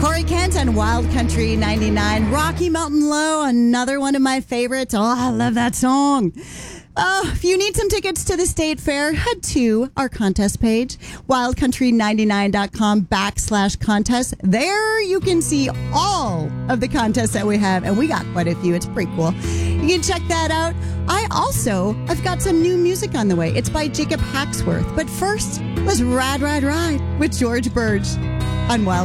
Corey Kent on Wild Country 99. Rocky Mountain Low, another one of my favorites. Oh, I love that song. If you need some tickets to the State Fair, head to our contest page, wildcountry99.com/contest. There you can see all of the contests that we have, and we got quite a few. It's pretty cool. You can check that out. I've got some new music on the way. It's by Jacob Hacksworth. But first, let's ride with George Burge on Wild